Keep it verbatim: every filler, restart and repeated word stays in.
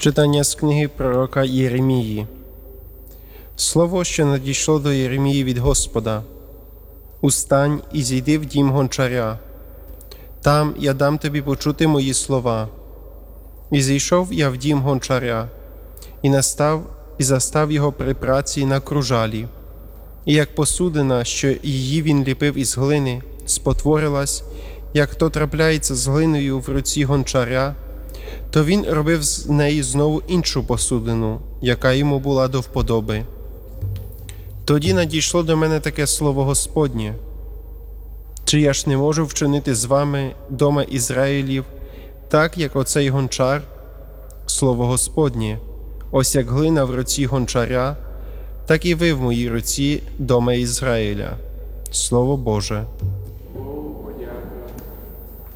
Читання з книги пророка Єремії. Слово, що надійшло до Єремії від Господа. «Устань і зійди в дім гончаря. Там я дам тобі почути мої слова. І зійшов я в дім гончаря, і настав, і застав його при праці на кружалі. І як посудина, що її він ліпив із глини, спотворилась, як то трапляється з глиною в руці гончаря, то він робив з неї знову іншу посудину, яка йому була до вподоби. Тоді надійшло до мене таке слово Господнє: чи я ж не можу вчинити з вами, дома Ізраїлів, так, як оцей гончар? Слово Господнє: ось як глина в руці гончаря, так і ви в моїй руці, дома Ізраїля. Слово Боже.